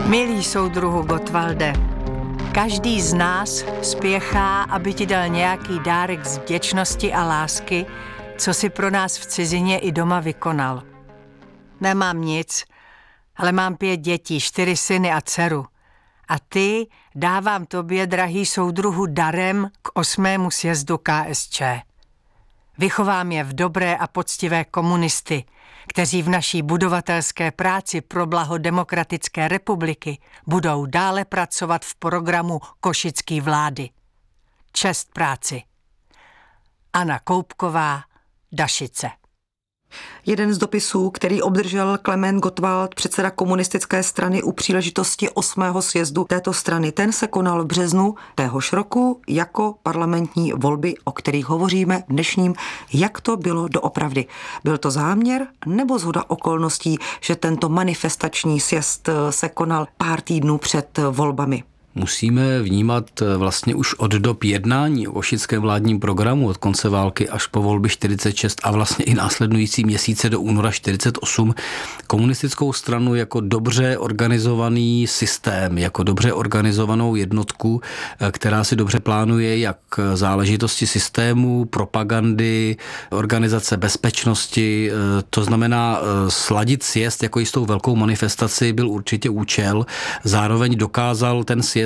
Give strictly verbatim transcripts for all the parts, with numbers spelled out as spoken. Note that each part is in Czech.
Milý soudruhu Gottwalde, každý z nás spěchá, aby ti dal nějaký dárek z vděčnosti a lásky, co si pro nás v cizině i doma vykonal. Nemám nic, ale mám pět dětí, čtyři syny a dceru. A ty dávám tobě, drahý soudruhu, darem k osmému sjezdu K S Č. Vychovám je v dobré a poctivé komunisty, kteří v naší budovatelské práci pro blaho demokratické republiky budou dále pracovat v programu košické vlády. Čest práci. Anna Koupková, Dašice. Jeden z dopisů, který obdržel Klement Gottwald, předseda komunistické strany, u příležitosti osmého sjezdu této strany. Ten se konal v březnu téhož roku jako parlamentní volby, o kterých hovoříme v dnešním. Jak to bylo doopravdy? Byl to záměr nebo shoda okolností, že tento manifestační sjezd se konal pár týdnů před volbami? Musíme vnímat vlastně už od dob jednání o košickém vládním programu od konce války až po volby čtyřicet šest a vlastně i následující měsíce do února čtyřicet osm komunistickou stranu jako dobře organizovaný systém, jako dobře organizovanou jednotku, která si dobře plánuje jak záležitosti systému, propagandy, organizace bezpečnosti, to znamená sladit sjezd jako jistou velkou manifestaci byl určitě účel, zároveň dokázal ten sjezd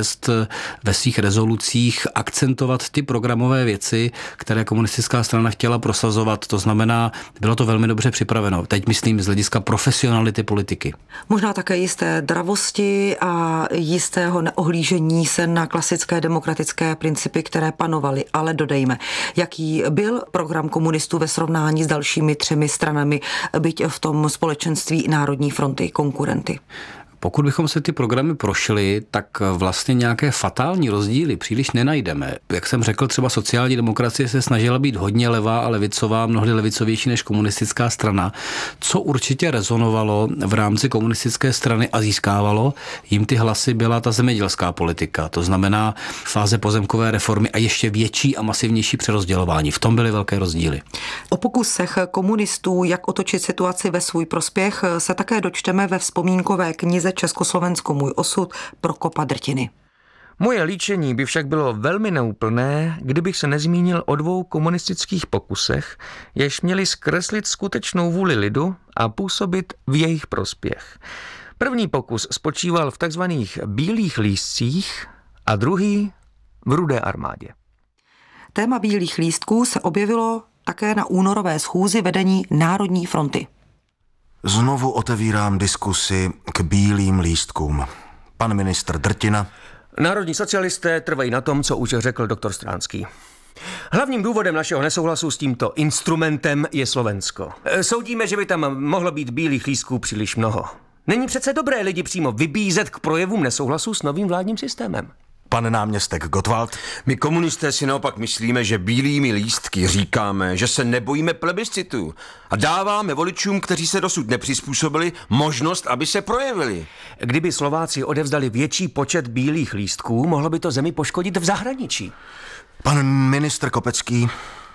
ve svých rezolucích akcentovat ty programové věci, které komunistická strana chtěla prosazovat. To znamená, bylo to velmi dobře připraveno. Teď myslím z hlediska profesionality politiky. Možná také jisté dravosti a jistého neohlížení se na klasické demokratické principy, které panovaly. Ale dodejme, jaký byl program komunistů ve srovnání s dalšími třemi stranami, byť v tom společenství Národní fronty konkurenty. Pokud bychom se ty programy prošli, tak vlastně nějaké fatální rozdíly příliš nenajdeme. Jak jsem řekl, třeba sociální demokracie se snažila být hodně levá a levicová, mnohdy levicovější než komunistická strana, co určitě rezonovalo v rámci komunistické strany a získávalo jim ty hlasy, byla ta zemědělská politika. To znamená fáze pozemkové reformy a ještě větší a masivnější přerozdělování. V tom byly velké rozdíly. O pokusech komunistů, jak otočit situaci ve svůj prospěch, se také dočteme ve vzpomínkové knize Československo můj osud Prokopa Drtiny. Moje líčení by však bylo velmi neúplné, kdybych se nezmínil o dvou komunistických pokusech, jež měli zkreslit skutečnou vůli lidu a působit v jejich prospěch. První pokus spočíval v takzvaných bílých lístcích a druhý v Rudé armádě. Téma bílých lístků se objevilo také na únorové schůzi vedení Národní fronty. Znovu otevírám diskusi k bílým lístkům. Pan ministr Drtina. Národní socialisté trvají na tom, co už řekl doktor Stránský. Hlavním důvodem našeho nesouhlasu s tímto instrumentem je Slovensko. Soudíme, že by tam mohlo být bílých lístků příliš mnoho. Není přece dobré lidi přímo vybízet k projevům nesouhlasu s novým vládním systémem. Pan náměstek Gottwald. My komunisté si naopak myslíme, že bílými lístky říkáme, že se nebojíme plebiscitu a dáváme voličům, kteří se dosud nepřizpůsobili, možnost, aby se projevili. Kdyby Slováci odevzdali větší počet bílých lístků, mohlo by to zemi poškodit v zahraničí. Pan ministr Kopecký.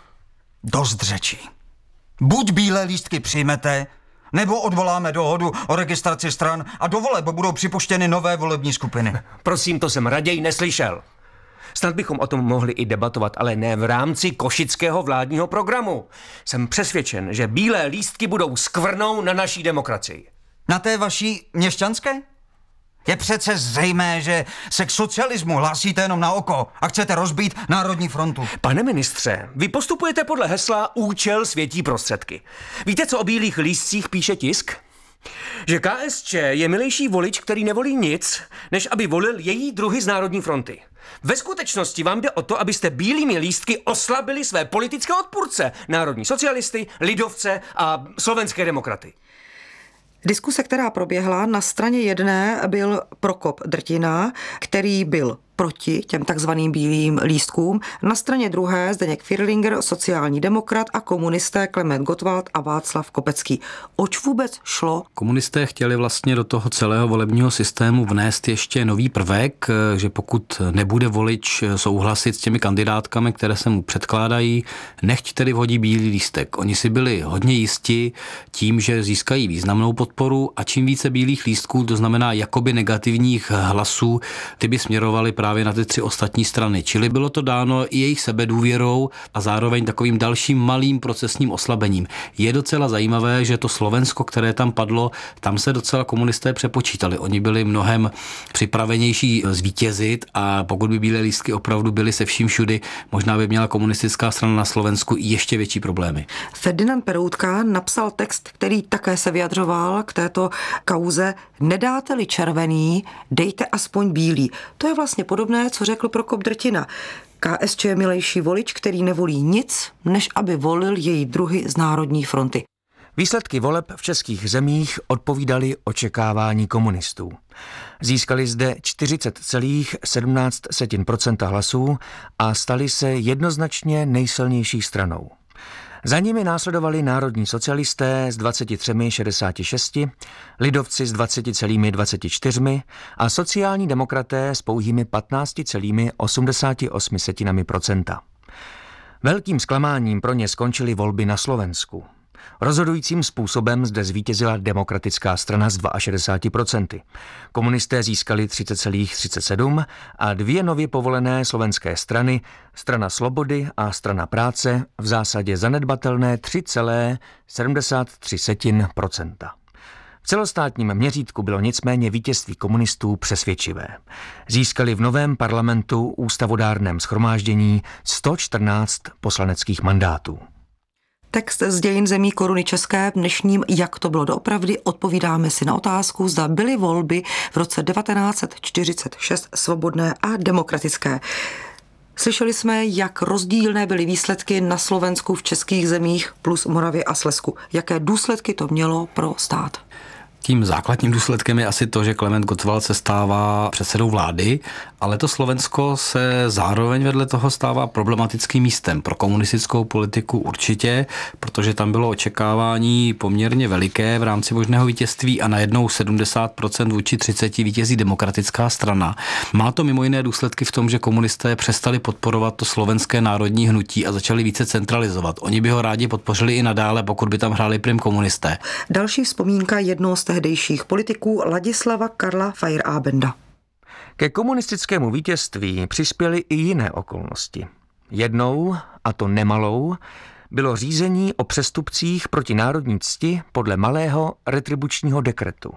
Dost řečí. Buď bílé lístky přijmete, nebo odvoláme dohodu o registraci stran a do voleb budou připuštěny nové volební skupiny. Prosím, to jsem raději neslyšel. Snad bychom o tom mohli i debatovat, ale ne v rámci košického vládního programu. Jsem přesvědčen, že bílé lístky budou skvrnou na naší demokracii. Na té vaší měšťanské? Je přece zřejmé, že se k socialismu hlásíte jenom na oko a chcete rozbít Národní frontu. Pane ministře, vy postupujete podle hesla účel světí prostředky. Víte, co o bílých lístcích píše tisk? Že K S Č je milejší volič, který nevolí nic, než aby volil její druhy z Národní fronty. Ve skutečnosti vám jde o to, abyste bílými lístky oslabili své politické odpůrce, národní socialisty, lidovce a slovenské demokraty. Diskuse, která proběhla, na straně jedné byl Prokop Drtina, který byl proti těm takzvaným bílým lístkům. Na straně druhé Zdeněk Firlinger, sociální demokrat, a komunisté Klement Gottwald a Václav Kopecký. Oč vůbec šlo? Komunisté chtěli vlastně do toho celého volebního systému vnést ještě nový prvek, že pokud nebude volič souhlasit s těmi kandidátkami, které se mu předkládají, nechť tedy vhodí bílý lístek. Oni si byli hodně jisti tím, že získají významnou podporu, a čím více bílých lístků, to znamená jakoby negativních hlasů, ty by směrovaly právě na ty tři ostatní strany. Čili bylo to dáno i jejich sebedůvěrou a zároveň takovým dalším malým procesním oslabením. Je docela zajímavé, že to Slovensko, které tam padlo, tam se docela komunisté přepočítali. Oni byli mnohem připravenější zvítězit, a pokud by bílé lístky opravdu byly se vším všudy, možná by měla komunistická strana na Slovensku ještě větší problémy. Ferdinand Peroutka napsal text, který také se vyjadřoval k této kauze. Nedáte-li červený, dejte aspoň bílý. To je vlastně podobné, co řekl Prokop Drtina. K S Č je milejší volič, který nevolí nic, než aby volil její druhy z Národní fronty. Výsledky voleb v českých zemích odpovídaly očekávání komunistů. Získali zde čtyřicet celá sedmnáct procenta hlasů a stali se jednoznačně nejsilnější stranou. Za nimi následovali národní socialisté s dvacet tři celá šedesát šest, lidovci s dvacet celá dvacet čtyři a sociální demokraté s pouhými patnáct celá osmdesát osm procenta. Velkým zklamáním pro ně skončily volby na Slovensku. Rozhodujícím způsobem zde zvítězila demokratická strana s šedesát dva procent. Komunisté získali třicet celá třicet sedm a dvě nově povolené slovenské strany, strana Slobody a strana Práce, v zásadě zanedbatelné tři celá sedmdesát tři procenta. V celostátním měřítku bylo nicméně vítězství komunistů přesvědčivé. Získali v novém parlamentu ústavodárném shromáždění sto čtrnáct poslaneckých mandátů. Text z dějin zemí Koruny české v dnešním Jak to bylo doopravdy odpovídáme si na otázku, zda byly volby v roce devatenáct set čtyřicet šest svobodné a demokratické. Slyšeli jsme, jak rozdílné byly výsledky na Slovensku, v českých zemích plus Moravě a Slezsku. Jaké důsledky to mělo pro stát? Tím základním důsledkem je asi to, že Klement Gottwald se stává předsedou vlády, ale to Slovensko se zároveň vedle toho stává problematickým místem pro komunistickou politiku určitě, protože tam bylo očekávání poměrně veliké v rámci možného vítězství a najednou sedmdesát procent vůči třicet vítězí demokratická strana. Má to mimo jiné důsledky v tom, že komunisté přestali podporovat to slovenské národní hnutí a začali více centralizovat. Oni by ho rádi podpořili i nadále, pokud by tam hráli prim komunisté. Další vzpomínka jednoho z tehdejších politiků Ladislava Karla Feyerabenda. Ke komunistickému vítězství přispěly i jiné okolnosti. Jednou, a to nemalou, bylo řízení o přestupcích proti národní cti podle malého retribučního dekretu.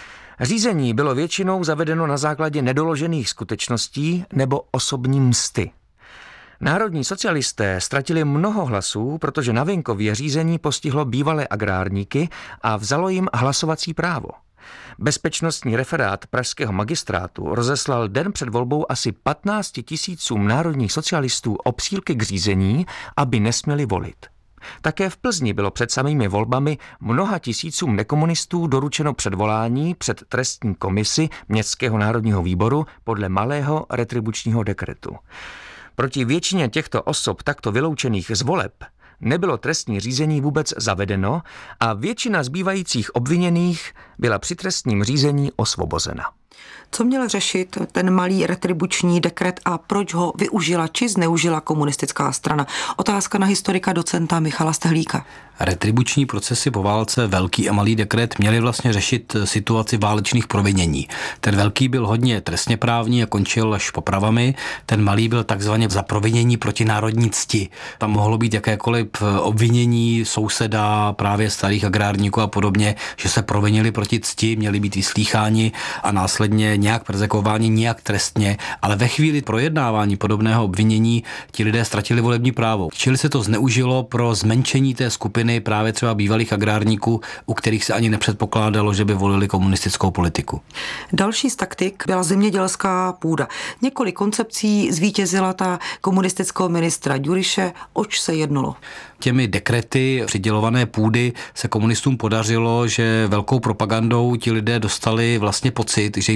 Řízení bylo většinou zavedeno na základě nedoložených skutečností nebo osobní msty. Národní socialisté ztratili mnoho hlasů, protože na venkově řízení postihlo bývalé agrárníky a vzalo jim hlasovací právo. Bezpečnostní referát pražského magistrátu rozeslal den před volbou asi patnáct tisícům národních socialistů obsílky k řízení, aby nesměli volit. Také v Plzni bylo před samými volbami mnoha tisícům nekomunistů doručeno předvolání před trestní komisi Městského národního výboru podle malého retribučního dekretu. Proti většině těchto osob takto vyloučených z voleb nebylo trestní řízení vůbec zavedeno a většina zbývajících obviněných byla při trestním řízení osvobozena. Co měl řešit ten malý retribuční dekret a proč ho využila či zneužila komunistická strana? Otázka na historika docenta Michala Stehlíka. Retribuční procesy po válce, velký a malý dekret, měly vlastně řešit situaci válečných provinění. Ten velký byl hodně trestně právní a končil až popravami, ten malý byl takzvaně za provinění proti národní cti. Tam mohlo být jakékoliv obvinění souseda, právě starých agrárníků a podobně, že se provinili proti cti, měli být vyslýcháni a následně nějak persekováni, nějak trestně, ale ve chvíli projednávání podobného obvinění ti lidé ztratili volební právo. Čili se to zneužilo pro zmenšení té skupiny právě třeba bývalých agrárníků, u kterých se ani nepředpokládalo, že by volili komunistickou politiku. Další z taktik byla zemědělská půda. Několik koncepcí zvítězila ta komunistického ministra Ďuriše. Oč se jednalo? Těmi dekrety přidělované půdy se komunistům podařilo, že velkou propagandou ti lidé dostali vlastně pocit, že jim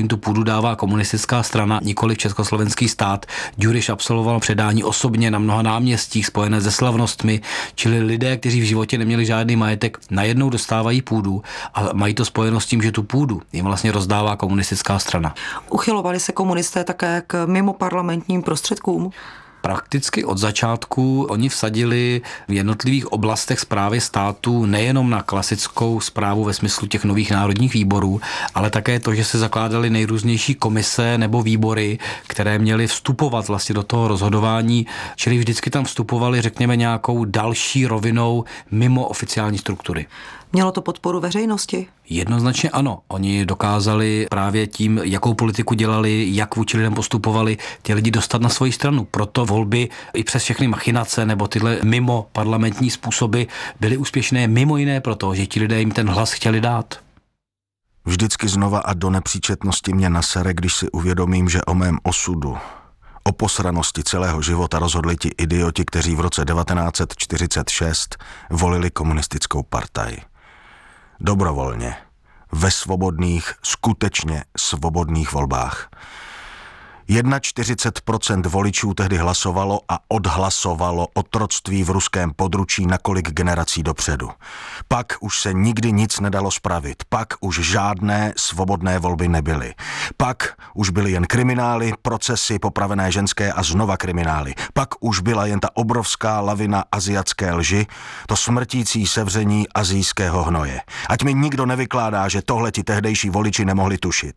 jim tu půdu dává komunistická strana, nikoli československý stát. Ďuriš absolvoval předání osobně na mnoha náměstích spojené se slavnostmi, čili lidé, kteří v životě neměli žádný majetek, najednou dostávají půdu a mají to spojeno s tím, že tu půdu jim vlastně rozdává komunistická strana. Uchylovali se komunisté také k mimoparlamentním prostředkům? Prakticky od začátku oni vsadili v jednotlivých oblastech správy státu nejenom na klasickou správu ve smyslu těch nových národních výborů, ale také to, že se zakládaly nejrůznější komise nebo výbory, které měly vstupovat vlastně do toho rozhodování, čili vždycky tam vstupovali, řekněme, nějakou další rovinou mimo oficiální struktury. Mělo to podporu veřejnosti? Jednoznačně ano. Oni dokázali právě tím, jakou politiku dělali, jak vůči lidem postupovali, ty lidi dostat na svoji stranu. Proto volby i přes všechny machinace nebo tyhle mimo parlamentní způsoby byly úspěšné mimo jiné proto, že ti lidé jim ten hlas chtěli dát. Vždycky znova a do nepříčetnosti mě nasere, když si uvědomím, že o mém osudu, o posranosti celého života rozhodli ti idioti, kteří v roce devatenáct set čtyřicet šest volili komunistickou partaj. Dobrovolně, ve svobodných, skutečně svobodných volbách. čtyřicet jedna procent voličů tehdy hlasovalo a odhlasovalo otroctví v ruském područí na kolik generací dopředu. Pak už se nikdy nic nedalo spravit, pak už žádné svobodné volby nebyly. Pak už byly jen kriminály, procesy, popravené ženské a znova kriminály. Pak už byla jen ta obrovská lavina asiatské lži, to smrtící sevření asijského hnoje. Ať mi nikdo nevykládá, že tohle ti tehdejší voliči nemohli tušit.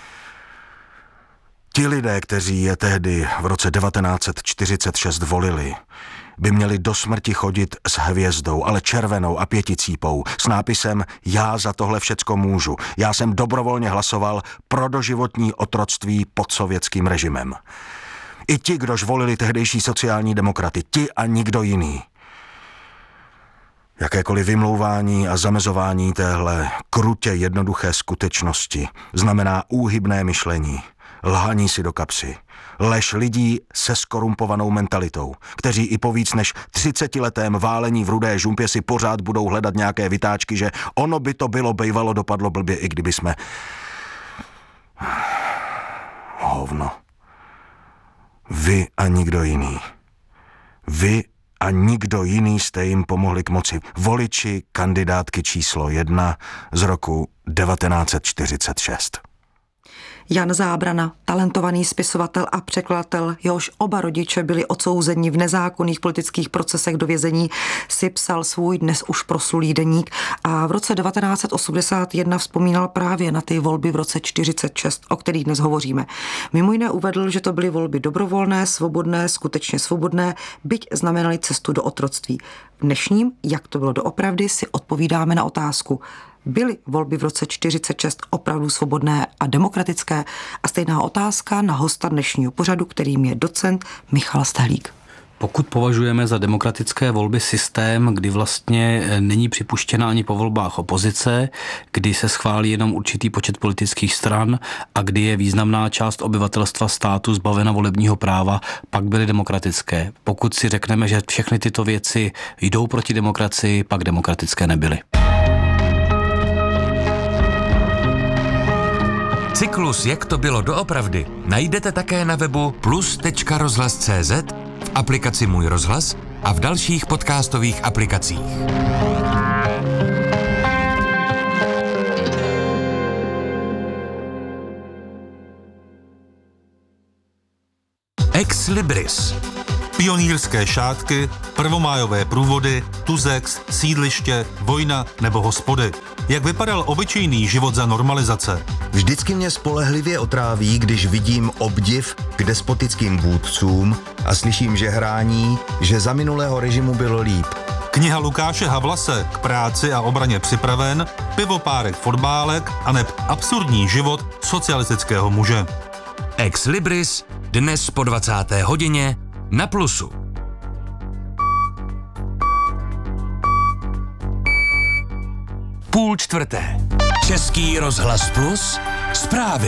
Ti lidé, kteří je tehdy v roce devatenáct set čtyřicet šest volili, by měli do smrti chodit s hvězdou, ale červenou a pěticípou, s nápisem já za tohle všecko můžu. Já jsem dobrovolně hlasoval pro doživotní otroctví pod sovětským režimem. I ti, kdož volili tehdejší sociální demokraty, ti a nikdo jiný. Jakékoliv vymlouvání a zamezování téhle krutě jednoduché skutečnosti znamená úhybné myšlení, lhaní si do kapsy, lež lidí se skorumpovanou mentalitou, kteří i po víc než třicetiletém válení v rudé žumpě si pořád budou hledat nějaké vytáčky, že ono by to bylo bejvalo dopadlo blbě, i kdyby jsme... Hovno. Vy a nikdo jiný. Vy a nikdo jiný jste jim pomohli k moci. Voliči kandidátky číslo jedna z roku devatenáct set čtyřicet šest. Jan Zábrana, talentovaný spisovatel a překladatel, jehož oba rodiče byli odsouzeni v nezákonných politických procesech do vězení, si psal svůj dnes už proslulý deník a v roce devatenáct set osmdesát jedna vzpomínal právě na ty volby v roce čtyřicet šest, o kterých dnes hovoříme. Mimo jiné uvedl, že to byly volby dobrovolné, svobodné, skutečně svobodné, byť znamenaly cestu do otroctví. V dnešním, jak to bylo doopravdy, si odpovídáme na otázku. Byly volby v roce čtyřicet šest opravdu svobodné a demokratické? A stejná otázka na hosta dnešního pořadu, kterým je docent Michal Stahlík. Pokud považujeme za demokratické volby systém, kdy vlastně není připuštěna ani po volbách opozice, kdy se schválí jenom určitý počet politických stran a kdy je významná část obyvatelstva státu zbavena volebního práva, pak byly demokratické. Pokud si řekneme, že všechny tyto věci jdou proti demokracii, pak demokratické nebyly. Cyklus Jak to bylo doopravdy najdete také na webu plus tečka rozhlas tečka cé zet, v aplikaci Můj rozhlas a v dalších podcastových aplikacích. Ex Libris. Pionýrské šátky, prvomájové průvody, tuzex, sídliště, vojna nebo hospody. Jak vypadal obyčejný život za normalizace? Vždycky mě spolehlivě otráví, když vidím obdiv k despotickým vůdcům a slyším žehrání, že za minulého režimu bylo líp. Kniha Lukáše Havlase K práci a obraně připraven, pivopárek fotbálek aneb absurdní život socialistického muže. Ex Libris dnes po dvacáté hodině na Plusu. Půl čtvrté. Český rozhlas Plus. Zprávy.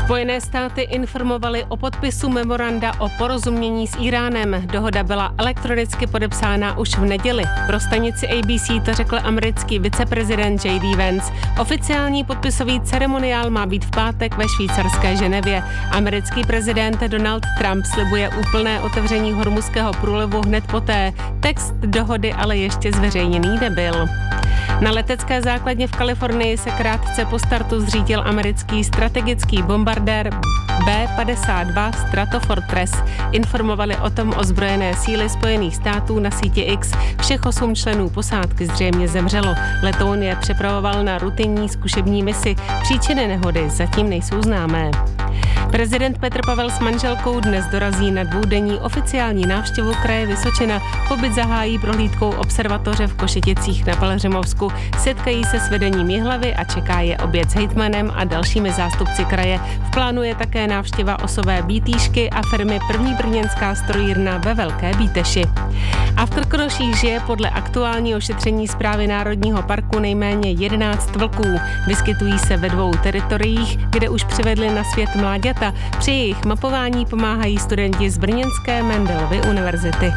Spojené státy informovaly o podpisu memoranda o porozumění s Íránem. Dohoda byla elektronicky podepsána už v neděli. Pro stanici A B C to řekl americký viceprezident J D Vance. Oficiální podpisový ceremoniál má být v pátek ve švýcarské Ženevě. Americký prezident Donald Trump slibuje úplné otevření Hormuzského průlivu hned poté. Text dohody ale ještě zveřejněný nebyl. Na letecké základně v Kalifornii se krátce po startu zřítil americký strategický bombardér B padesát dva Stratofortress. Informovali o tom ozbrojené síly Spojených států na síti X. Všech osm členů posádky zřejmě zemřelo. Letoun je přepravoval na rutinní zkušební misi. Příčiny nehody zatím nejsou známé. Prezident Petr Pavel s manželkou dnes dorazí na dvoudenní oficiální návštěvu kraje Vysočina. Pobyt zahájí prohlídkou observatoře v Košeticích na Pelhřimovsku. Setkají se s vedením Jihlavy a čeká je oběd s hejtmanem a dalšími zástupci kraje. V plánu je také návštěva osové Bítýšky a firmy První brněnská strojírna ve Velké Bíteši. A v Krkonoších žije podle aktuálního šetření Správy Národního parku nejméně jedenáct vlků. Vyskytují se ve dvou teritoriích, kde už přivedli na svět mláďata. Při jejich mapování pomáhají studenti z brněnské Mendelovy univerzity.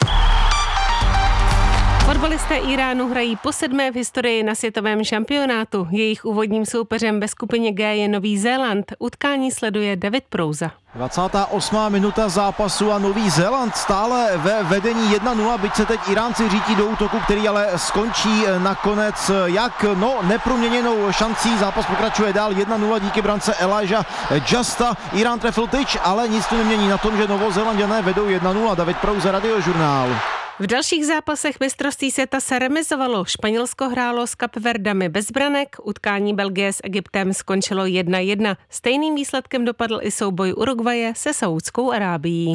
Fotbalisté Íránu hrají po sedmé v historii na světovém šampionátu. Jejich úvodním soupeřem ve skupině G je Nový Zéland. Utkání sleduje David Prouza. dvacátá osmá minuta zápasu a Nový Zéland stále ve vedení jedna nula, byť se teď Iránci řítí do útoku, který ale skončí nakonec jak no neproměněnou šancí. Zápas pokračuje dál jedna nula díky brance Elijah Justa. Irán trefil tyč, ale nic to nemění na tom, že Novozélanďané vedou jedna nula. David Prouza, Radiožurnál. V dalších zápasech mistrovství světa se remizovalo. Španělsko hrálo s Kapverdami bez branek, utkání Belgie s Egyptem skončilo jedna jedna. Stejným výsledkem dopadl i souboj Uruguaye se Saúdskou Arábií.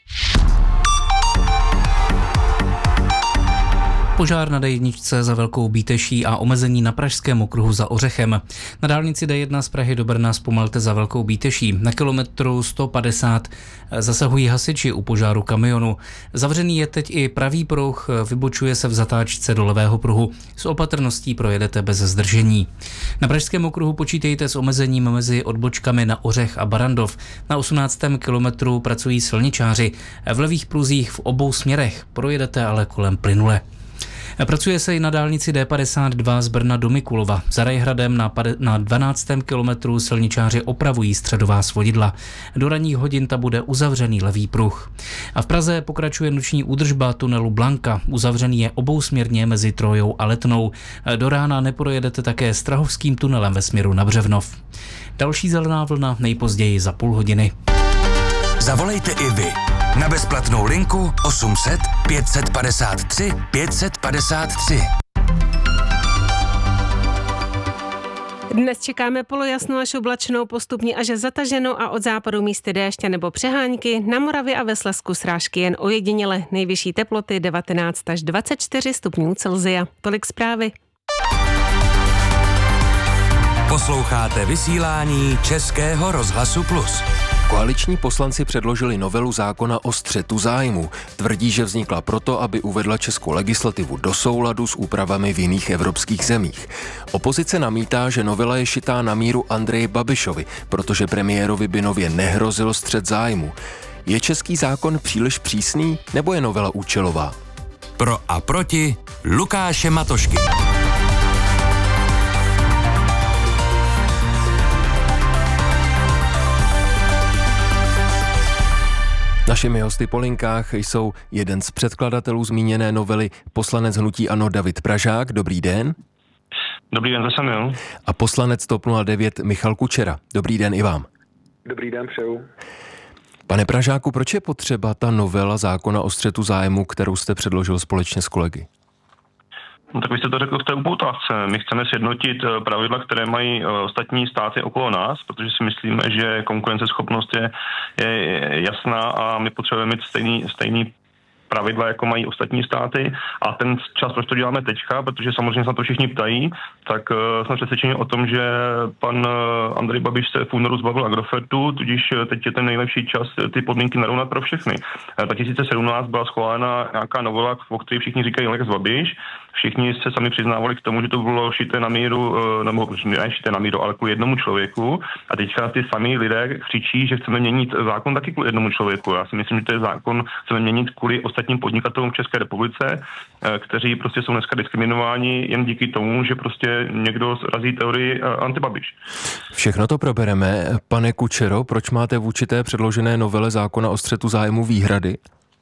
Požár na D jedna za Velkou Bíteší a omezení na pražském okruhu za Ořechem. Na dálnici D jedna z Prahy do Brna zpomalte za Velkou Bíteší. Na kilometru sto padesát zasahují hasiči u požáru kamionu. Zavřený je teď i pravý pruh, vybočuje se v zatáčce do levého pruhu. S opatrností projedete bez zdržení. Na pražském okruhu počítejte s omezením mezi odbočkami na Ořech a Barandov. Na osmnáctém kilometru pracují silničáři. V levých pruzích v obou směrech projedete ale kolem plynule. Pracuje se i na dálnici D padesát dva z Brna do Mikulova. Za Rajhradem na, na dvanáctém kilometru silničáři opravují středová svodidla. Do ranních hodin ta bude uzavřený levý pruh. A v Praze pokračuje noční údržba tunelu Blanka. Uzavřený je obousměrně mezi Trojou a Letnou. Do rána neprojedete také Strahovským tunelem ve směru na Břevnov. Další zelená vlna nejpozději za půl hodiny. Zavolejte i vy na bezplatnou linku osm set pět set padesát tři pět set padesát tři. Dnes čekáme polojasnou až oblačnou, postupně až zataženou a od západu místy déště nebo přehánky. Na Moravě a ve Slezsku srážky jen ojediněle. Nejvyšší teploty devatenáct až dvacet čtyři stupňů Celsia. Tolik zprávy. Posloucháte vysílání Českého rozhlasu Plus. Koaliční poslanci předložili novelu zákona o střetu zájmů. Tvrdí, že vznikla proto, aby uvedla českou legislativu do souladu s úpravami v jiných evropských zemích. Opozice namítá, že novela je šitá na míru Andreji Babišovi, protože premiérovi by nově nehrozil střet zájmů. Je český zákon příliš přísný, nebo je novela účelová? Pro a proti Lukáše Matošky. Našimi hosty po linkách jsou jeden z předkladatelů zmíněné novely, poslanec hnutí ANO David Pražák. Dobrý den. Dobrý den, to jsem jo. A poslanec TOP nula devět Michal Kučera. Dobrý den i vám. Dobrý den, přeju. Pane Pražáku, proč je potřeba ta novela zákona o střetu zájmu, kterou jste předložil společně s kolegy? No tak vy jste to řekl v té upoutávce. My chceme sjednotit pravidla, které mají ostatní státy okolo nás, protože si myslíme, že konkurenceschopnost je, je jasná a my potřebujeme mít stejný, stejný pravidla, jako mají ostatní státy, a ten čas, proč to děláme teďka, protože samozřejmě se na to všichni ptají, tak uh, jsme přesvědčeni o tom, že pan uh, Andrej Babiš se v únoru zbavil Agrofertu, tudíž teď je ten nejlepší čas ty podmínky narovnat pro všechny. Uh, dva tisíce sedmnáct byla schválena nějaká novela, o které všichni říkají Lex Babiš. všichni se sami přiznávali k tomu, že to bylo šité na míru, nebo ne šité na míru, ale kvůli jednomu člověku. A teďka ty samý lidé křičí, že chceme měnit zákon taky kvůli jednomu člověku. Já si myslím, že to je zákon, chceme měnit kvůli ostatním podnikatelům v České republice, kteří prostě jsou dneska diskriminováni jen díky tomu, že prostě někdo razí teorii antibabiš. Všechno to probereme. Pane Kučero, proč máte vůči té předložené novele zákona o střetu zájmu výhrady?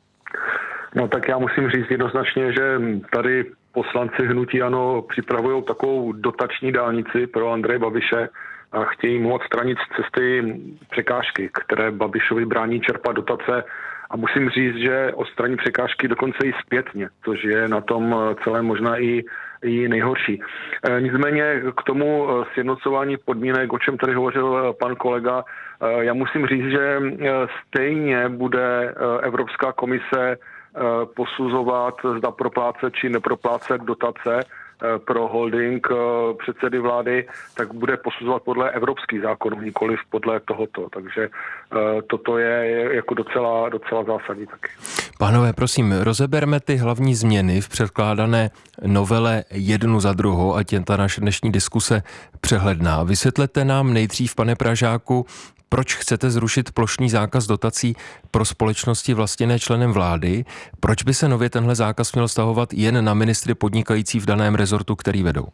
No tak já musím říct jednoznačně, že tady poslanci hnutí ANO připravují takovou dotační dálnici pro Andreje Babiše a chtějí mu odstranit z cesty překážky, které Babišovi brání čerpat dotace. A musím říct, že odstraní překážky dokonce i zpětně, což je na tom celé možná i, i nejhorší. E, nicméně k tomu sjednocování podmínek, o čem tady hovořil pan kolega, e, já musím říct, že stejně bude Evropská komise posuzovat, zda proplácet či neproplácet dotace pro holding předsedy vlády, tak bude posuzovat podle evropských zákonů, nikoliv podle tohoto. Takže toto je jako docela, docela zásadní taky. Pánové, prosím, rozeberme ty hlavní změny v předkládané novele jednu za druhou, ať je ta naše dnešní diskuse přehledná. Vysvětlete nám nejdřív, pane Pražáku, proč chcete zrušit plošný zákaz dotací pro společnosti vlastněné členem vlády? Proč by se nově tenhle zákaz měl vztahovat jen na ministry podnikající v daném rezortu, který vedou?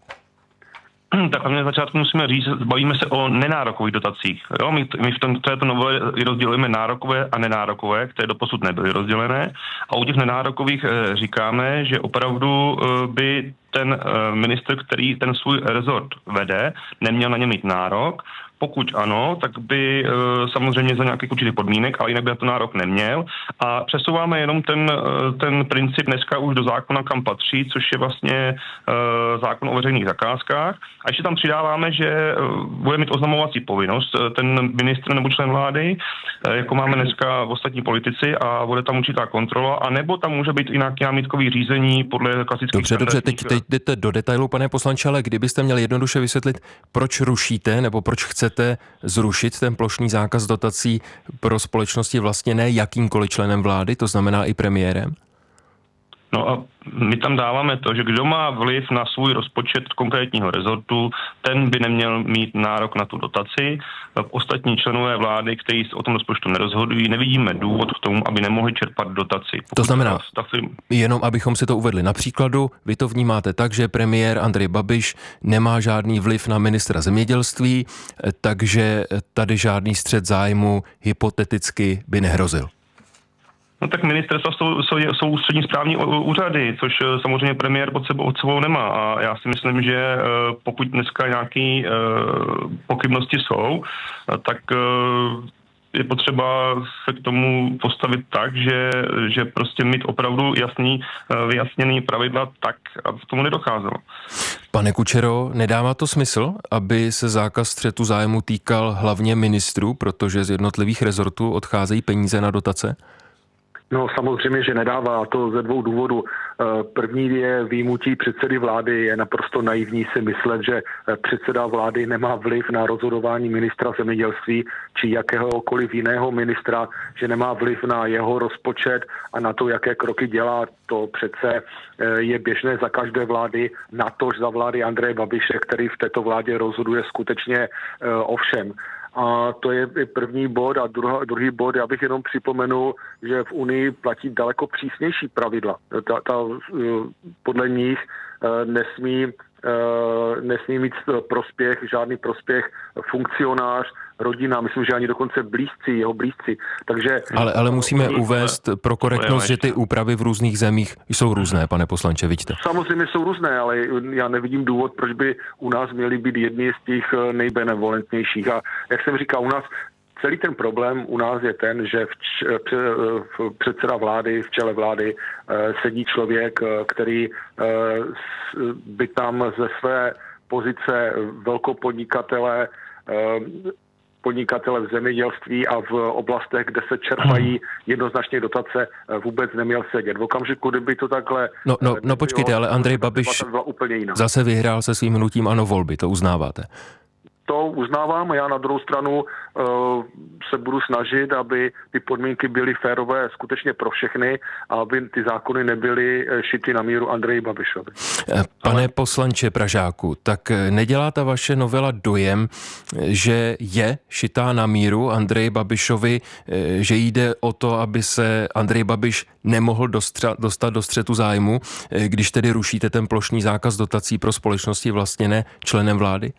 Tak a my na začátku musíme říct, bavíme se o nenárokových dotacích. Jo? My, my v tom, této novele rozdělujeme nárokové a nenárokové, které doposud nebyly rozdělené. A u těch nenárokových e, říkáme, že opravdu e, by ten e, ministr, který ten svůj rezort vede, neměl na ně mít nárok. Pokud ano, tak by e, samozřejmě za nějakých určitých podmínek, ale jinak by na to nárok neměl. A přesouváme jenom ten, ten princip dneska už do zákona, kam patří, což je vlastně e, zákon o veřejných zakázkách. A ještě tam přidáváme, že e, bude mít oznamovací povinnost ten ministr nebo člen vlády, e, jako máme dneska v ostatní politici, a bude tam určitá kontrola, anebo tam může být i nějaké námitkový řízení podle klasických... Dobře, dobře, teď, teď jdete do detailu, pane poslanče, ale kdybyste měli jednoduše vysvětlit, proč rušíte nebo proč chcete zrušit ten plošný zákaz dotací pro společnosti vlastněné jakýmkoliv členem vlády, to znamená i premiérem? No a my tam dáváme to, že kdo má vliv na svůj rozpočet konkrétního rezortu, ten by neměl mít nárok na tu dotaci. Ostatní členové vlády, kteří o tom rozpočtu nerozhodují, nevidíme důvod k tomu, aby nemohli čerpat dotaci. Pokud to znamená, firm... jenom abychom si to uvedli na příkladu, vy to vnímáte tak, že premiér Andrej Babiš nemá žádný vliv na ministra zemědělství, takže tady žádný střet zájmu hypoteticky by nehrozil. No tak ministerstva jsou, jsou, jsou ústřední správní úřady, což samozřejmě premiér pod sebou, pod sebou nemá. A já si myslím, že pokud dneska nějaké pochybnosti jsou, tak je potřeba se k tomu postavit tak, že, že prostě mít opravdu jasný, vyjasněný pravidla tak, aby k tomu nedocházelo. Pane Kučero, nedává to smysl, aby se zákaz střetu zájmu týkal hlavně ministrů, protože z jednotlivých rezortů odcházejí peníze na dotace? No samozřejmě, že nedává, a to ze dvou důvodů. První je výjimutí předsedy vlády. Je naprosto naivní si myslet, že předseda vlády nemá vliv na rozhodování ministra zemědělství či jakéhokoliv jiného ministra, že nemá vliv na jeho rozpočet a na to, jaké kroky dělá. To přece je běžné za každé vlády, natož za vlády Andreje Babiše, který v této vládě rozhoduje skutečně o všem. A to je první bod. A druhá, druhý bod, já bych jenom připomenul, že v Unii platí daleko přísnější pravidla. Ta, ta, podle nich nesmí, nesmí mít prospěch, žádný prospěch funkcionář, rodina, myslím, že ani dokonce blízci, jeho blízci. Takže, ale, ale musíme uvést pro korektnost, že ty úpravy v různých zemích jsou různé, pane poslanče, vidíte? Samozřejmě jsou různé, ale já nevidím důvod, proč by u nás měly být jedny z těch nejbenevolentnějších. A jak jsem říkal, u nás celý ten problém u nás je ten, že v, č, v předseda vlády, v čele vlády sedí člověk, který by tam ze své pozice velkopodnikatele podnikatele v zemědělství a v oblastech, kde se čerpají jednoznačně dotace, vůbec neměl sedět. V okamžiku, kdyby to takhle... No, no, no počkejte, ale Andrej Babiš zase vyhrál se svým hnutím ANO volby, to uznáváte? to uznávám a já na druhou stranu uh, se budu snažit, aby ty podmínky byly férové skutečně pro všechny a aby ty zákony nebyly šity na míru Andreji Babišovi. Pane poslanče Pražáku, tak nedělá ta vaše novela dojem, že je šitá na míru Andreji Babišovi, že jde o to, aby se Andrej Babiš nemohl dostra, dostat do střetu zájmu, když tedy rušíte ten plošný zákaz dotací pro společnosti vlastněné členem vlády?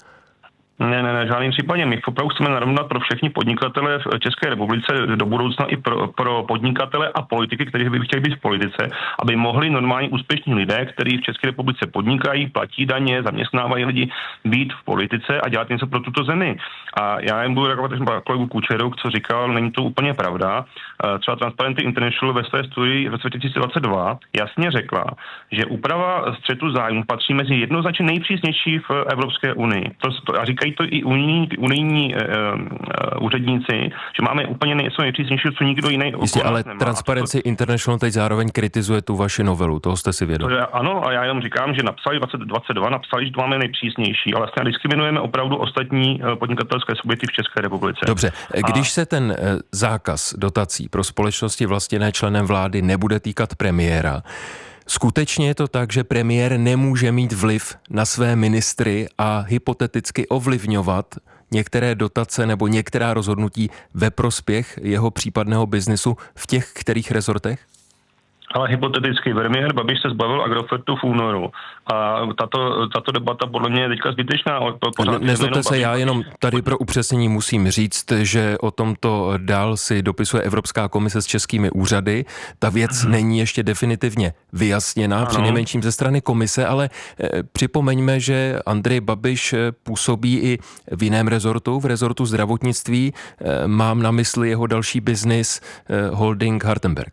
Ne, ne, ne, v žádném případě. My opravdu chceme narovnat pro všechny podnikatele v České republice do budoucna i pro, pro podnikatele a politiky, kteří by chtěli být v politice, aby mohli normální úspěšní lidé, kteří v České republice podnikají, platí daně, zaměstnávají lidi, být v politice a dělat něco pro tuto zemi. A já jen budu reagovat kolegu Kučeru, co říkal, není to úplně pravda. Třeba Transparency International ve své studii v roce dva tisíce dvacet dva jasně řekla, že úprava střetu zájmu patří mezi jednoznačně nejpřísnější v Evropské unii. To, to, a říkají to i unijní, unijní uh, uh, úředníci, že máme úplně něco nejpřísnějšího, co nikdo jiný okolo Jistě, ale nemá. Transparency to... International teď zároveň kritizuje tu vaši novelu, toho jste si vědom. Ano, a já jenom říkám, že napsali dvacet dvacet dva, napsali, že to máme nejpřísnější, ale vlastně diskriminujeme opravdu ostatní podnikatelské subjekty v České republice. Dobře, když a... se ten zákaz dotací pro společnosti vlastněné členem vlády nebude týkat premiéra, skutečně je to tak, že premiér nemůže mít vliv na své ministry a hypoteticky ovlivňovat některé dotace nebo některá rozhodnutí ve prospěch jeho případného biznesu v těch kterých rezortech? Ale hypoteticky premiér Babiš se zbavil Agrofertu v únoru a tato, tato debata podle mě je teďka zbytečná. Ne, nezlobte se, já jenom tady pro upřesnění musím říct, že o tomto dál si dopisuje Evropská komise s českými úřady. Ta věc hmm. není ještě definitivně vyjasněná, přinejmenším ze strany komise, ale eh, připomeňme, že Andrej Babiš působí i v jiném rezortu, v rezortu zdravotnictví. Eh, mám na mysli jeho další biznis eh, holding Hartenberg.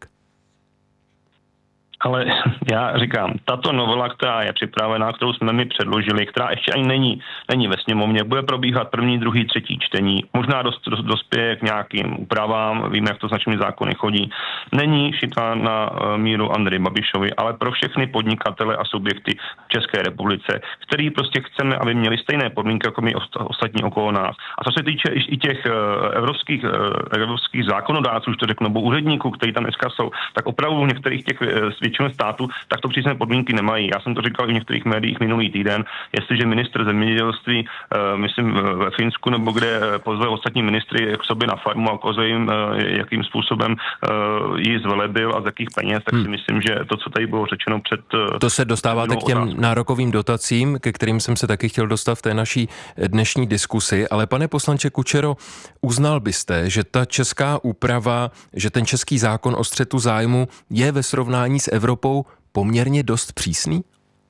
Ale já říkám, tato novela, která je připravená, kterou jsme mi předložili, která ještě ani není, není ve sněmovně, bude probíhat první, druhý, třetí čtení, možná dost, dost, dospěje k nějakým úpravám, víme, jak to značnými zákony chodí. Není šitá na míru Andreji Babišovi, ale pro všechny podnikatele a subjekty v České republice, který prostě chceme, aby měli stejné podmínky jako my ostatní okolo nás. A co se týče i těch evropských, evropských zákonodárců, už to řeknu, nebo úředníků, kteří tam dneska jsou, tak opravdu v některých těch většinou státu, tak to přísné podmínky nemají. Já jsem to říkal i v některých médiích minulý týden. Jestliže ministr zemědělství, uh, myslím ve Finsku nebo kde pozve ostatní ministry k sobě na farmu a ukazuje jim, uh, jakým způsobem uh, ji zvelebil a z jakých peněz, tak hmm. si myslím, že to, co tady bylo řečeno před... Uh, to se dostáváte k těm otázku. nárokovým dotacím, ke kterým jsem se taky chtěl dostat v té naší dnešní diskusi, ale pane poslanče Kučero, uznal byste, že ta česká úprava, že ten český zákon o střetu zájmu je ve srovnání s Evropou poměrně dost přísný?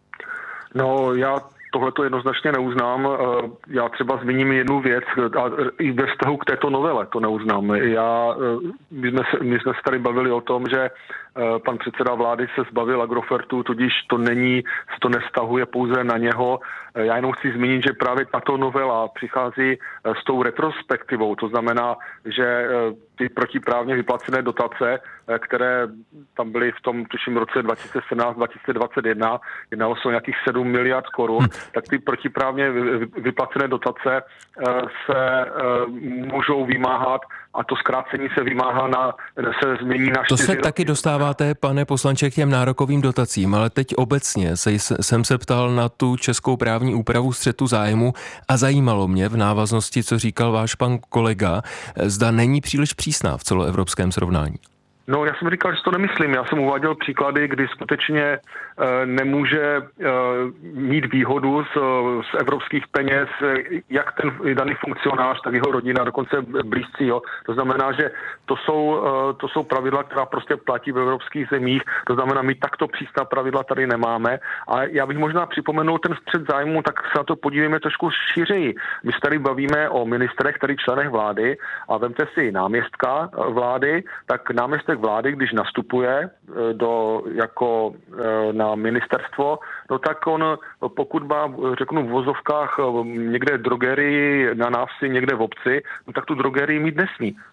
No, já tohle to jednoznačně neuznám. Já třeba zmíním jednu věc a i ve vztahu k této novele to neuznám. Já, my, jsme se, my jsme se tady bavili o tom, že pan předseda vlády se zbavil Agrofertu, tudíž to není, se to nevztahuje pouze na něho. Já jenom chci zmínit, že právě tato novela přichází s tou retrospektivou, to znamená, že ty protiprávně vyplacené dotace, které tam byly v tom, tuším, roce dva tisíce sedmnáct dva tisíce dvacet jedna, jednalo se o nějakých sedm miliard korun, hmm. tak ty protiprávně vyplacené dotace se můžou vymáhat a to zkrácení se vymáhá na, se změní na To se roky. Taky dostáváte, pane poslanče, k těm nárokovým dotacím, ale teď obecně se, jsem se ptal na tu českou právní úpravu střetu zájmu a zajímalo mě v návaznosti, co říkal váš pan kolega, zda není příliš přísná v celoevropském srovnání. No, já jsem říkal, že to nemyslím. Já jsem uváděl příklady, kdy skutečně e, nemůže e, mít výhodu z, z evropských peněz, jak ten daný funkcionář, tak jeho rodina, dokonce blízcí. Jo. To znamená, že to jsou, e, to jsou pravidla, která prostě platí v evropských zemích. To znamená, my takto přísná pravidla tady nemáme. A já bych možná připomenul ten střet zájmu, tak se na to podívejme trošku šířeji. My se tady bavíme o ministrech, tady členech vlády a vemte si náměstka vlády, tak náměstek vlády, když nastupuje do, jako na ministerstvo, no tak on, pokud má, řeknu v vozovkách někde drogerii na návsi, někde v obci, no tak tu drogerii mít nesmí.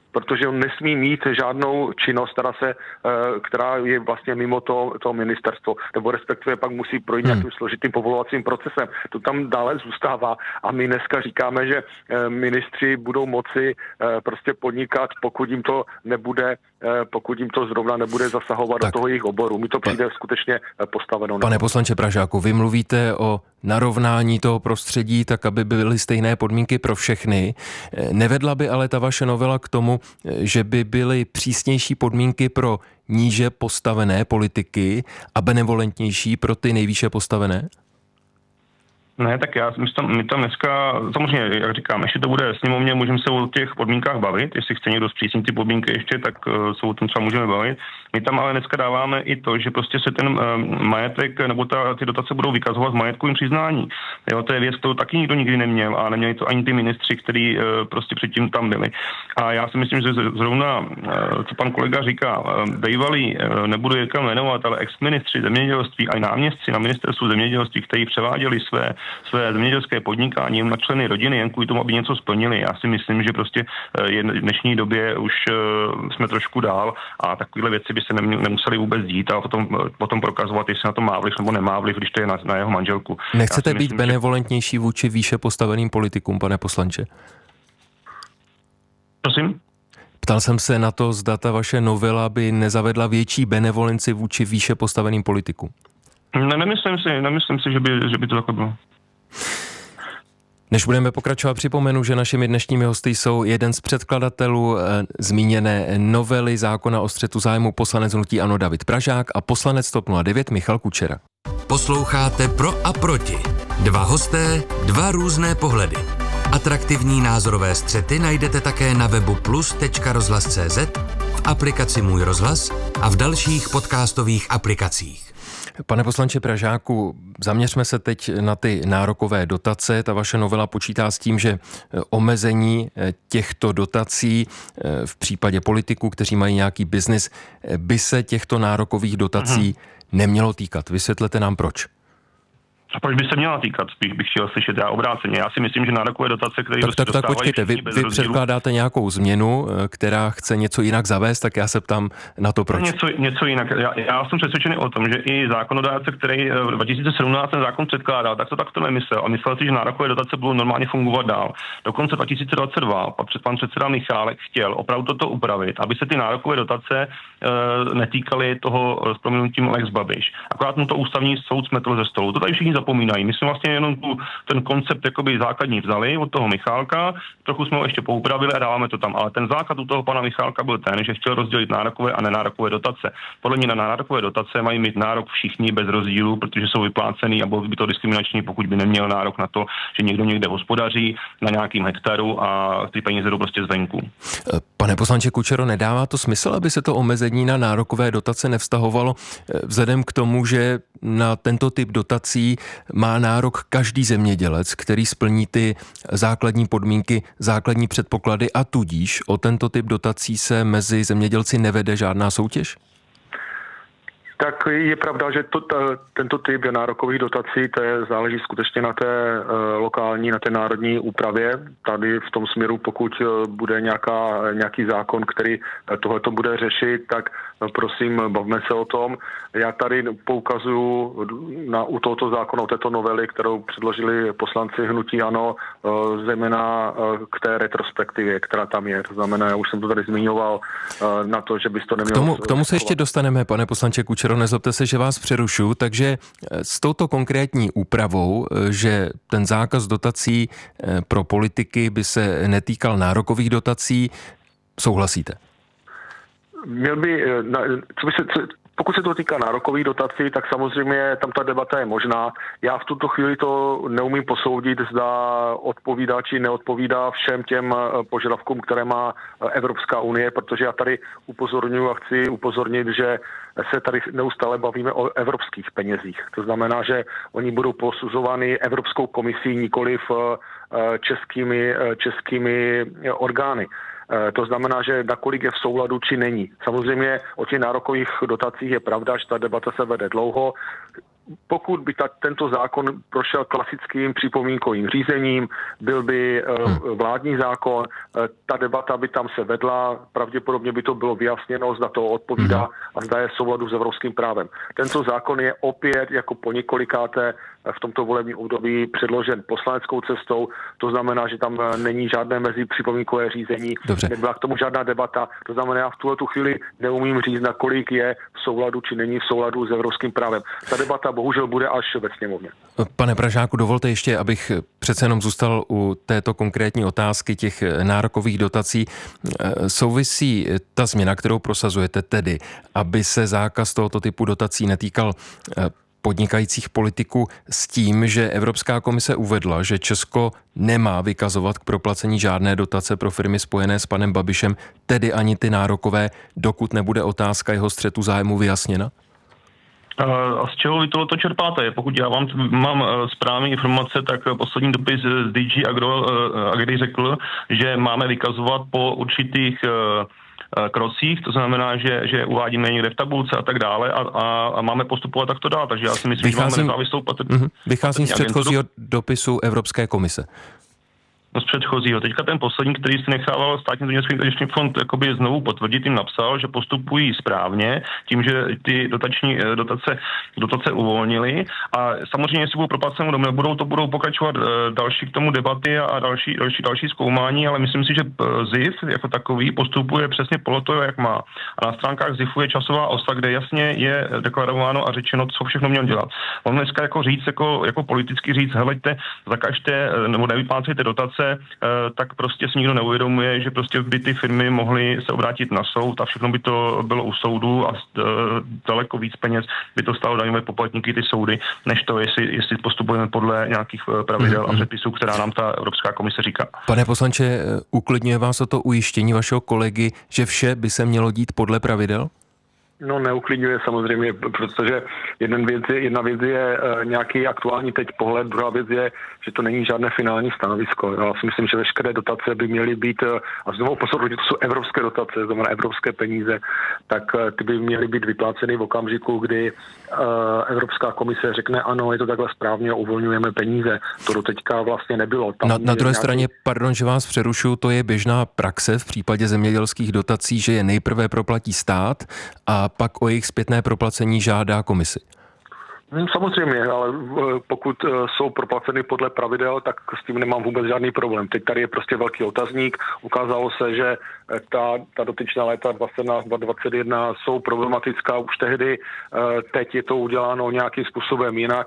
protože on nesmí mít žádnou činnost, která, se, která je vlastně mimo to, to ministerstvo, nebo respektive pak musí projít hmm. nějakým složitým povolovacím procesem. To tam dále zůstává a my dneska říkáme, že ministři budou moci prostě podnikat, pokud jim to nebude, pokud jim to zrovna nebude zasahovat tak do toho jejich oboru. Mi to přijde skutečně postaveno. Pane poslanče Pražáku, vy mluvíte o narovnání toho prostředí tak, aby byly stejné podmínky pro všechny. Nevedla by ale ta vaše novela k tomu, že by byly přísnější podmínky pro níže postavené politiky a benevolentnější pro ty nejvýše postavené? Ne, tak já my tam, my tam dneska, samozřejmě, jak říkám, ještě to bude sněmovně, můžeme se o těch podmínkách bavit, jestli chce někdo zpřísnit ty podmínky ještě, tak uh, se o tom třeba můžeme bavit. My tam ale dneska dáváme i to, že prostě se ten uh, majetek nebo ta, ty dotace budou vykazovat v majetkovém přiznání. Jo, to je věc, kterou taky nikdo nikdy neměl a neměli to ani ty ministři, kteří uh, prostě předtím tam byli. A já si myslím, že zrovna, uh, co pan kolega říká, uh, bývalí, uh, nebudu je jmenovat, ale ex-ministři zemědělství a i náměstci na ministerstvu zemědělství, kteří převáděli své své zemědělské podnikání na členy rodiny jen kvůli tomu, aby něco splnili. Já si myslím, že prostě v dnešní době už jsme trošku dál a takovéhle věci by se nemuseli vůbec dít a potom, potom prokazovat, jestli na to má vliv nebo nemá vliv, když to je na, na jeho manželku. Nechcete myslím, být benevolentnější že... vůči výše postaveným politikům, pane poslanče? Prosím? Ptal jsem se na to, zda ta vaše novela by nezavedla větší benevolenci vůči výše postaveným politikům. Ne, nemyslím si, nemyslím si, že by, že by to takhle bylo. Než budeme pokračovat, připomenu, že našimi dnešními hosty jsou jeden z předkladatelů e, zmíněné novely zákona o střetu zájmu, poslanec hnutí ANO David Pražák a poslanec TOP nula devět Michal Kučera. Posloucháte Pro a proti. Dva hosté, dva různé pohledy. Atraktivní názorové střety najdete také na webu plus tečka rozhlas tečka cé zet, v aplikaci Můj rozhlas a v dalších podcastových aplikacích. Pane poslanče Pražáku, zaměřme se teď na ty nárokové dotace. Ta vaše novela počítá s tím, že omezení těchto dotací v případě politiků, kteří mají nějaký biznis, by se těchto nárokových dotací Aha. nemělo týkat. Vysvětlete nám proč. A proč by se měla týkat, bych, bych chtěl slyšet já obráceně. Já si myslím, že nárokové dotace, které tak, tak, tak počkejte, vy, vy předkládáte nějakou změnu, která chce něco jinak zavést, tak já se ptám na to proč. Něco, něco jinak. Já, já jsem přesvědčený o tom, že i zákonodárce, který v dva tisíce sedmnáct ten zákon předkládal, tak to takto nemyslel. A myslel si, že nárokové dotace budou normálně fungovat dál. Dokonce dva tisíce dvacet dva pan předseda Michálek chtěl opravdu toto upravit, aby se ty nárokové dotace e, netýkaly toho s prominutím Lex Babiš. Akorát mu to ústavní soud smetl ze stolu. To tady všichni zapomínají. My jsme vlastně jenom tu, ten koncept jakoby základní vzali od toho Michálka, trochu jsme ho ještě poupravili a dáváme to tam. Ale ten základ u toho pana Michálka byl ten, že chtěl rozdělit nárokové a nenárokové dotace. Podle mě na nárokové dotace mají mít nárok všichni bez rozdílu, protože jsou vyplácený a bylo by to diskriminační, pokud by neměl nárok na to, že někdo někde hospodaří na nějakým hektaru a ty peníze jdou prostě zvenku. Pane poslanče Kučero, nedává to smysl, aby se to omezení na nárokové dotace nevztahovalo vzhledem k tomu, že na tento typ dotací má nárok každý zemědělec, který splní ty základní podmínky, základní předpoklady a tudíž o tento typ dotací se mezi zemědělci nevede žádná soutěž? Tak je pravda, že to, tento typ nárokových dotací, to je, záleží skutečně na té uh, lokální, na té národní úpravě. Tady v tom směru, pokud uh, bude nějaká, nějaký zákon, který uh, tohleto bude řešit, tak uh, prosím, bavme se o tom. Já tady poukazuju na, u tohoto zákona, u této novely, kterou předložili poslanci hnutí ANO, uh, zejména uh, k té retrospektivě, která tam je. To znamená, já už jsem to tady zmiňoval, uh, na to, že bys to neměl... K tomu, k tomu se ještě dostaneme, pane poslanče Kučero. Nezlobte se, že vás přerušu, takže s touto konkrétní úpravou, že ten zákaz dotací pro politiky by se netýkal nárokových dotací, souhlasíte? Měl by, co by se, co, pokud se to týká nárokových dotací, tak samozřejmě tam ta debata je možná. Já v tuto chvíli to neumím posoudit, zda odpovídá či neodpovídá všem těm požadavkům, které má Evropská unie, protože já tady upozorňuji a chci upozornit, že se tady neustále bavíme o evropských penězích. To znamená, že oni budou posuzovány Evropskou komisí, nikoliv českými, českými orgány. To znamená, že nakolik je v souladu, či není. Samozřejmě o těch nárokových dotacích je pravda, že ta debata se vede dlouho. pokud by ta, tento zákon prošel klasickým připomínkovým řízením, byl by vládní zákon, ta debata by tam se vedla, pravděpodobně by to bylo vyjasněno, zda to odpovídá a zda je v souladu s evropským právem. Tento zákon je opět jako po několikáté v tomto volebním období předložen poslaneckou cestou, to znamená, že tam není žádné mezi připomínkové řízení, Dobře. Nebyla k tomu žádná debata, to znamená, já v tuhle tu chvíli neumím říct, nakolik je v souladu či není v souladu s evropským právem. Ta debata bohužel bude až ve sněmovně. Pane Pražáku, dovolte ještě, abych přece jenom zůstal u této konkrétní otázky těch nárokových dotací. Souvisí ta změna, kterou prosazujete, tedy, aby se zákaz tohoto typu dotací netýkal podnikajících politiků, s tím, že Evropská komise uvedla, že Česko nemá vykazovat k proplacení žádné dotace pro firmy spojené s panem Babišem, tedy ani ty nárokové, dokud nebude otázka jeho střetu zájmu vyjasněna? A z čeho vy tohoto čerpáte? Pokud já vám mám správné informace, tak poslední dopis z D G Agro, Agri řekl, že máme vykazovat po určitých krocích, to znamená, že, že uvádíme někde v tabulce a tak dále a, a, a máme postupovat takto dál. Takže já si myslím, vycházím, že máme nezávislou patr... mm-hmm, Vycházím z předchozího dopisu Evropské komise. No z předchozího. Teďka ten poslední, který si nechával Státní zemědělský intervenční fond jakoby znovu potvrdit, jim napsal, že postupují správně tím, že ty dotační dotace, dotace uvolnili a samozřejmě, jestli budou proplaceny nebo nebudou, to budou pokračovat další k tomu debaty a další, další, další zkoumání, ale myslím si, že Z I F jako takový postupuje přesně podle toho, jak má. A na stránkách Z I F u je časová osa, kde jasně je deklarováno a řečeno, co všechno měl dělat. On dneska jako říct, jako, jako politicky říct, heleďte, zakažte nebo nevyplácejte dotace, tak prostě si nikdo neuvědomuje, že prostě by ty firmy mohly se obrátit na soud a všechno by to bylo u soudu a daleko víc peněz by to stálo daňové poplatníky ty soudy, než to, jestli, jestli postupujeme podle nějakých pravidel a předpisů, která nám ta Evropská komise říká. Pane poslanče, uklidňuje vás toto ujištění vašeho kolegy, že vše by se mělo dít podle pravidel? No neuklidňuje samozřejmě, protože jedna věc je, jedna věc je e, nějaký aktuální teď pohled, druhá věc je, že to není žádné finální stanovisko. Já si myslím, že veškeré dotace by měly být, a znovu pozor, že to jsou evropské dotace, znamená evropské peníze, tak e, ty by měly být vypláceny v okamžiku, kdy e, Evropská komise řekne ano, je to takhle správně, uvolňujeme peníze. To do teďka vlastně nebylo. Tam na na druhé nějaký... straně, pardon, že vás přerušuju, to je běžná praxe v případě zemědělských dotací, že je nejprve proplatí stát a pak o jejich zpětné proplacení žádá komisi. Samozřejmě, ale pokud jsou proplaceny podle pravidel, tak s tím nemám vůbec žádný problém. Teď tady je prostě velký otazník. Ukázalo se, že ta, ta dotyčná léta dvacet sedmnáct dvacet jedna jsou problematická už tehdy. Teď je to uděláno nějakým způsobem jinak.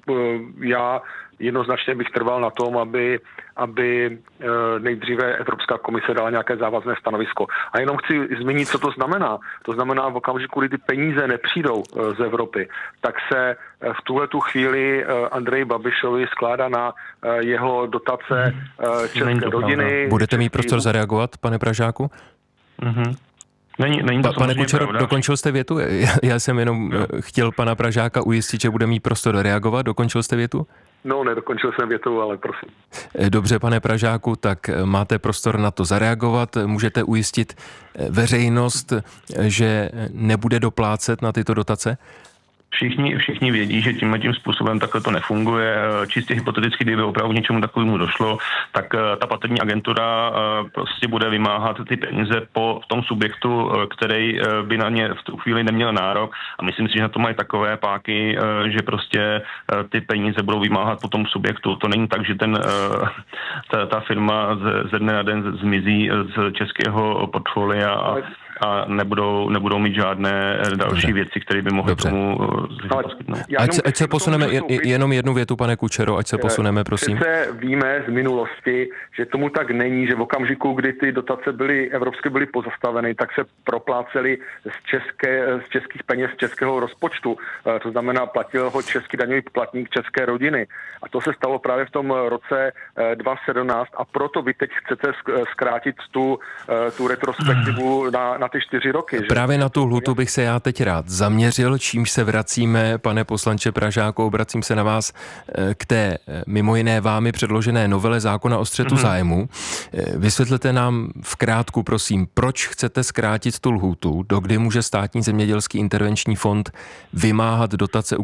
Já jednoznačně bych trval na tom, aby, aby nejdříve Evropská komise dala nějaké závazné stanovisko. A jenom chci zmínit, co to znamená. To znamená, v okamžiku, kdy ty peníze nepřijdou z Evropy, tak se v tuhle tu chvíli Andreji Babišovi skládá na jeho dotace české rodiny. Budete mít prostor zareagovat, pane Pražáku? Mhm. Není, není to pa, pane Kučero, pravda. Dokončil jste větu? Já, já jsem jenom no. chtěl pana Pražáka ujistit, že bude mít prostor reagovat. Dokončil jste větu? No, nedokončil jsem větu, ale prosím. Dobře, pane Pražáku, tak máte prostor na to zareagovat. Můžete ujistit veřejnost, že nebude doplácet na tyto dotace? Všichni, všichni vědí, že tímhle tím způsobem takhle to nefunguje. Čistě hypoteticky, kdyby opravdu něčemu takovému došlo, tak ta platební agentura prostě bude vymáhat ty peníze po tom subjektu, který by na ně v tu chvíli neměl nárok. A myslím si, že na to mají takové páky, že prostě ty peníze budou vymáhat po tom subjektu. To není tak, že ten, ta, ta firma ze, ze dne na den zmizí z českého portfolia a a nebudou, nebudou mít žádné další Dobře. věci, které by mohly Dobře. tomu poskytnout. Ať se, ať se posuneme, jen, jenom jednu větu, pane Kučero, ať se posuneme, prosím. Přece víme z minulosti, že tomu tak není, že v okamžiku, kdy ty dotace byly, evropské byly pozastaveny, tak se proplácely z, české, z českých peněz z českého rozpočtu. To znamená, platil ho český daňový poplatník české rodiny. A to se stalo právě v tom roce dva tisíce sedmnáct a proto vy teď chcete zkrátit tu, tu retrospektivu na, na ty čtyři roky. Že? Právě na tu lhutu bych se já teď rád zaměřil, čímž se vracíme, pane poslanče Pražáku, obracím se na vás k té mimo jiné vámi předložené novele zákona o střetu mm-hmm. zájmu. Vysvětlete nám v krátku, prosím, proč chcete zkrátit tu lhutu, dokdy může Státní zemědělský intervenční fond vymáhat dotace